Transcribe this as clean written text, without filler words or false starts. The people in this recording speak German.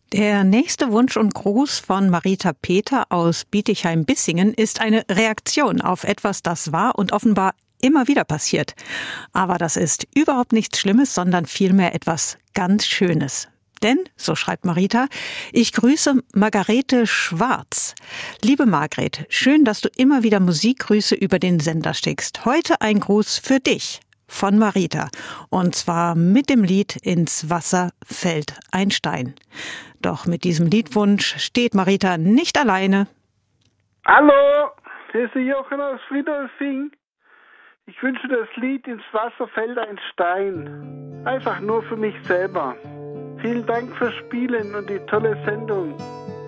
Der nächste Wunsch und Gruß von Marita Peter aus Bietigheim-Bissingen ist eine Reaktion auf etwas, das war und offenbar immer wieder passiert. Aber das ist überhaupt nichts Schlimmes, sondern vielmehr etwas ganz Schönes. Denn, so schreibt Marita, ich grüße Margarete Schwarz. Liebe Margret, schön, dass du immer wieder Musikgrüße über den Sender schickst. Heute ein Gruß für dich von Marita. Und zwar mit dem Lied Ins Wasser fällt ein Stein. Doch mit diesem Liedwunsch steht Marita nicht alleine. Hallo, hier ist der Jochen aus Friedolfing. Ich wünsche das Lied Ins Wasser fällt ein Stein. Einfach nur für mich selber. Vielen Dank fürs Spielen und die tolle Sendung.